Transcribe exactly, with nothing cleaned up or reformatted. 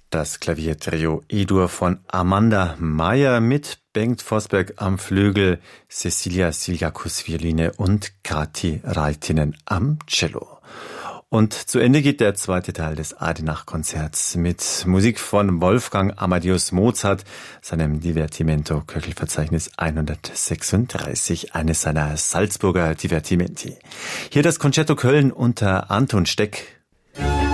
Das Klaviertrio E-Dur von Amanda Meyer mit Bengt Forsberg am Flügel, Cecilia Siljakus Violine und Kati Raitinen am Cello. Und zu Ende geht der zweite Teil des Adenach-Konzerts mit Musik von Wolfgang Amadeus Mozart, seinem Divertimento Köchelverzeichnis hundertsechsunddreißig, eines seiner Salzburger Divertimenti. Hier das Concerto Köln unter Anton Steck,